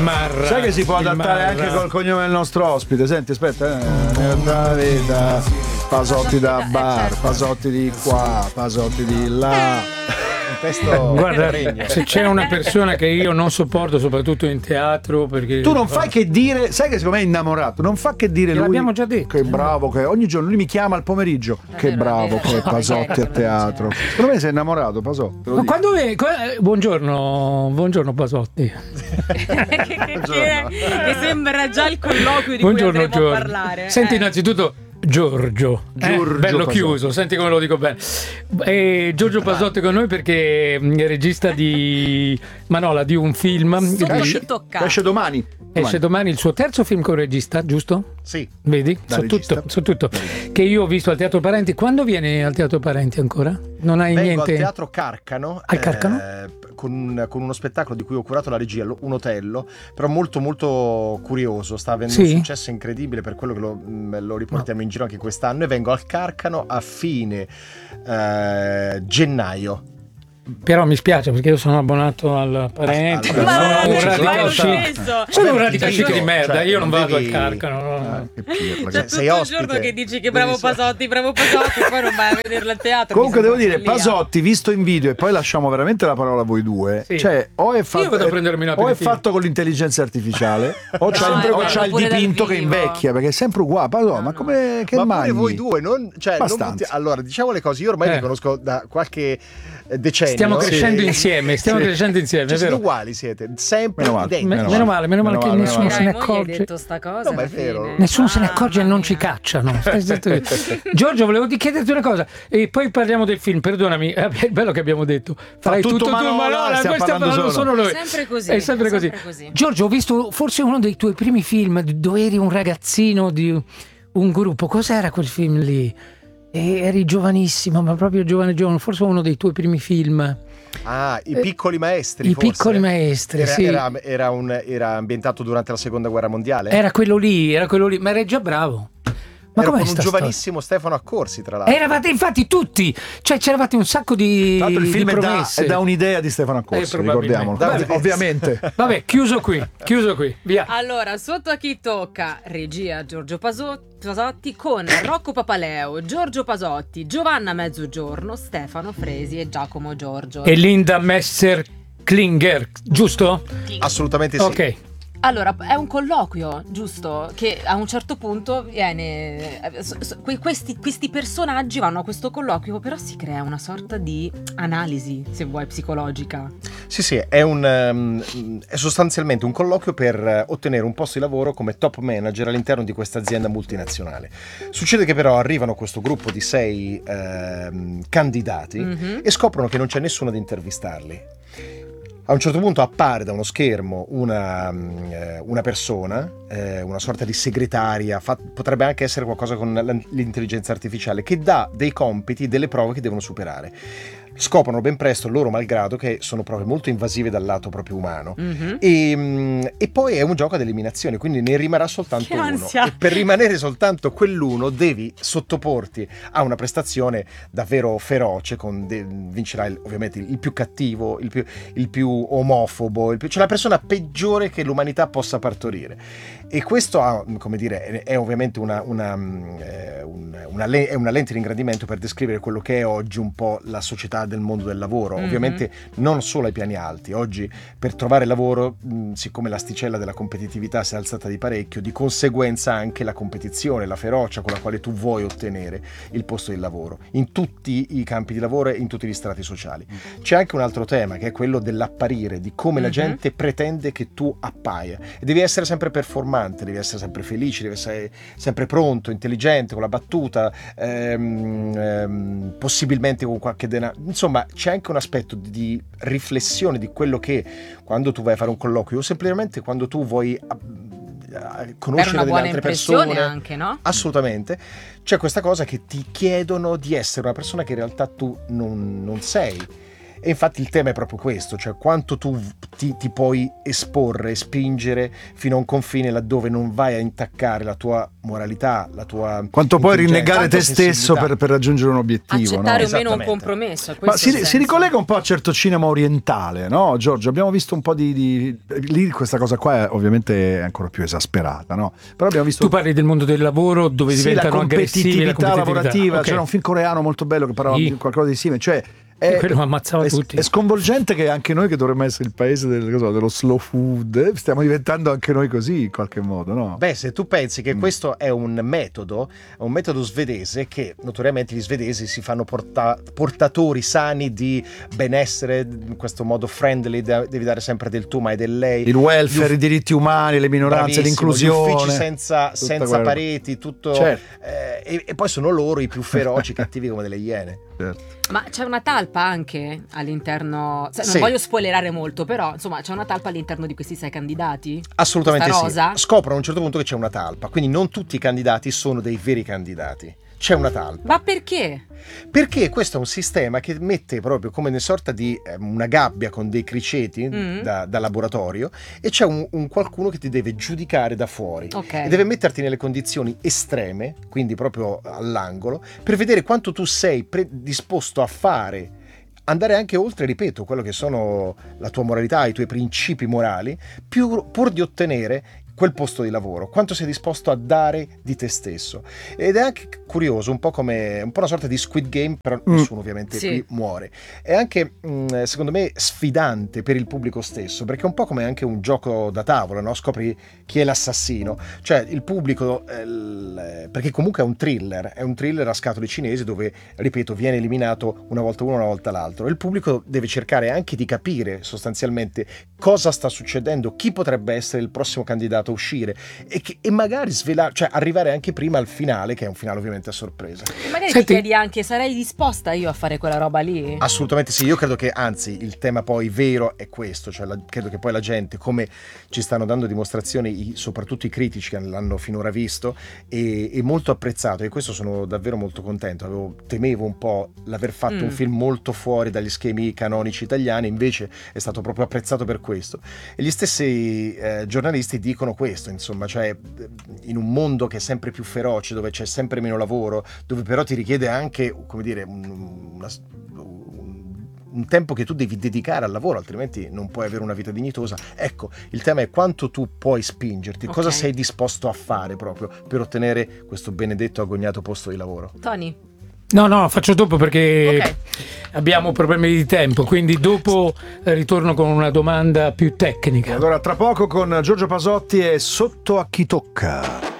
marra. Sai che si può adattare anche col cognome del nostro ospite. Senti, aspetta, Pasotti da bar, Pasotti di qua, Pasotti di là. Guarda, se c'è una persona che io non sopporto, soprattutto in teatro, perché tu non fai che dire, sai che secondo me è innamorato, non fa che dire lui. L'abbiamo già detto. Che bravo che ogni giorno lui mi chiama al pomeriggio. Che bravo che è Pasotti a teatro. Secondo me sei innamorato, Pasotti. Ma quando buongiorno Pasotti. che sembra già il colloquio di buongiorno, cui andremo a parlare. Senti, innanzitutto Giorgio bello Pasotti. chiuso, senti come lo dico bene. Giorgio Pasotti con noi perché è regista di Manola, di un film esce domani. Esce domani il suo terzo film con regista, giusto? Sì. Vedi? So tutto. Che io ho visto al Teatro Parenti. Quando viene al Teatro Parenti ancora? Non hai Vengo niente? al Teatro Carcano. Al Carcano? Con uno spettacolo di cui ho curato la regia, un Otello, però molto molto curioso, sta avendo un successo incredibile, per quello che lo riportiamo in giro anche quest'anno, e vengo al Carcano a fine gennaio. Però mi spiace perché io sono abbonato al Parenti. Sono un radical chic di merda. Io non vado al Carcano. C'è sei tutto il giorno che dici che bravo Pasotti, poi non vai a vederlo al teatro. Comunque devo dire, Pasotti visto in video, e poi lasciamo veramente la parola a voi due. Cioè, o è fatto con l'intelligenza artificiale, o c'ha il dipinto che invecchia, perché è sempre uguale. Pasotti, ma come che ma mai? Pure voi due, allora diciamo le cose. Io ormai li conosco da qualche decennio. Stiamo crescendo insieme, siete uguali, siete sempre meno male che nessuno se ne accorge. Hai detto sta cosa, no, ma è vero. Nessuno se ne accorge e non ci cacciano. Giorgio, volevo chiederti una cosa e poi parliamo del film. Perdonami, è bello che abbiamo detto farai tutto tu, Manola, stiamo parlando solo noi. È sempre così. Giorgio, ho visto forse uno dei tuoi primi film dove eri un ragazzino di un gruppo. Cos'era quel film lì? Eri giovanissimo, ma proprio giovane, forse uno dei tuoi primi film. I Piccoli Maestri. Piccoli Maestri, era ambientato durante la Seconda Guerra Mondiale? Era quello lì, ma eri già bravo. Ma ero con un giovanissimo Stefano Accorsi, tra l'altro. Eravate infatti tutti, cioè c'eravate un sacco di il film promesse. è da un'idea di Stefano Accorsi, ricordiamolo. Ovviamente. Vabbè, chiuso qui, via. Allora, sotto a chi tocca? Regia Giorgio Pasotti con Rocco Papaleo, Giorgio Pasotti, Giovanna Mezzogiorno, Stefano Fresi e Giacomo Giorgio. E Linda Messer-Klinger, giusto? Assolutamente sì. Ok. Allora, è un colloquio, giusto? Che a un certo punto viene. Questi personaggi vanno a questo colloquio, però si crea una sorta di analisi, se vuoi, psicologica. Sì, è sostanzialmente un colloquio per ottenere un posto di lavoro come top manager all'interno di questa azienda multinazionale. Succede che però arrivano questo gruppo di 6 candidati e scoprono che non c'è nessuno ad intervistarli. A un certo punto appare da uno schermo una persona, una sorta di segretaria, potrebbe anche essere qualcosa con l'intelligenza artificiale, che dà dei compiti, delle prove che devono superare. Scoprono ben presto, loro malgrado, che sono prove molto invasive dal lato proprio umano. E poi è un gioco ad eliminazione, quindi ne rimarrà soltanto uno. E per rimanere soltanto quell'uno devi sottoporti a una prestazione davvero feroce, vincerà ovviamente il più cattivo, il più omofobo, cioè la persona peggiore che l'umanità possa partorire. E questo è ovviamente è una lente di ingrandimento per descrivere quello che è oggi un po' la società del mondo del lavoro. Ovviamente non solo ai piani alti. Oggi per trovare lavoro, siccome l'asticella della competitività si è alzata di parecchio, di conseguenza anche la competizione, la ferocia con la quale tu vuoi ottenere il posto di lavoro in tutti i campi di lavoro e in tutti gli strati sociali. C'è anche un altro tema, che è quello dell'apparire, di come la gente pretende che tu appaia, e devi essere sempre performante, devi essere sempre felice, devi essere sempre pronto, intelligente, con la battuta, possibilmente con qualche denaro. Insomma, c'è anche un aspetto di riflessione di quello che, quando tu vai a fare un colloquio o semplicemente quando tu vuoi conoscere delle altre persone, anche, no? Assolutamente. C'è questa cosa che ti chiedono di essere una persona che in realtà tu non sei. E infatti il tema è proprio questo, cioè quanto tu ti puoi esporre, spingere fino a un confine laddove non vai a intaccare la tua moralità, la tua quanto puoi rinnegare te stesso per raggiungere un obiettivo, accettare o meno un compromesso. Ma si ricollega un po' a certo cinema orientale, no Giorgio? Abbiamo visto un po' lì questa cosa qua ovviamente è ancora più esasperata, no? Però abbiamo visto... Tu parli del mondo del lavoro dove diventano aggressivi, la competitività lavorativa, okay. C'era un film coreano molto bello che parlava di qualcosa di simile, cioè quello ammazzava tutti. È sconvolgente che anche noi, che dovremmo essere il paese dello slow food, stiamo diventando anche noi così in qualche modo, no? Beh, se tu pensi che questo è un metodo svedese, che notoriamente gli svedesi si fanno portatori sani di benessere, in questo modo friendly, devi dare sempre del tu ma è del lei, il welfare, i diritti umani, le minoranze, l'inclusione, gli uffici senza pareti, tutto, certo. E poi sono loro i più feroci, cattivi come delle iene. Certo. Ma c'è una talpa anche all'interno, non voglio spoilerare molto, però insomma c'è una talpa all'interno di questi 6 candidati? Assolutamente sì. Scoprono a un certo punto che c'è una talpa, quindi non tutti i candidati sono dei veri candidati. C'è una talpa. Ma perché? Perché questo è un sistema che mette proprio come una sorta di una gabbia con dei criceti da laboratorio, e c'è un qualcuno che ti deve giudicare da fuori, okay. E deve metterti nelle condizioni estreme, quindi proprio all'angolo, per vedere quanto tu sei disposto a fare, andare anche oltre, ripeto, quello che sono la tua moralità, i tuoi principi morali, pur di ottenere quel posto di lavoro, quanto sei disposto a dare di te stesso. Ed è anche curioso, un po' una sorta di Squid Game, però nessuno ovviamente qui muore. È anche secondo me sfidante per il pubblico stesso, perché è un po' come anche un gioco da tavola, no? Scopri chi è l'assassino, cioè il pubblico, perché comunque è un thriller a scatole cinesi dove, ripeto, viene eliminato una volta uno, una volta l'altro. Il pubblico deve cercare anche di capire sostanzialmente cosa sta succedendo, chi potrebbe essere il prossimo candidato a uscire, e magari svelare, cioè arrivare anche prima al finale, che è un finale ovviamente a sorpresa. E magari ti chiedi anche: sarei disposta io a fare quella roba lì? Assolutamente sì, io credo che anzi il tema poi vero è questo, cioè credo che poi la gente, come ci stanno dando dimostrazioni soprattutto i critici che l'hanno finora visto, è molto apprezzato, e questo sono davvero molto contento. Temevo un po' l'aver fatto un film molto fuori dagli schemi canonici italiani, invece è stato proprio apprezzato per questo, e gli stessi giornalisti dicono questo, insomma, cioè in un mondo che è sempre più feroce, dove c'è sempre meno lavoro, dove però ti richiede anche, come dire, un tempo che tu devi dedicare al lavoro, altrimenti non puoi avere una vita dignitosa. Ecco, il tema è quanto tu puoi spingerti, cosa sei disposto a fare proprio per ottenere questo benedetto agognato posto di lavoro. Tony? No, faccio dopo perché abbiamo problemi di tempo, quindi dopo ritorno con una domanda più tecnica. Allora, tra poco con Giorgio Pasotti e Sotto a chi tocca.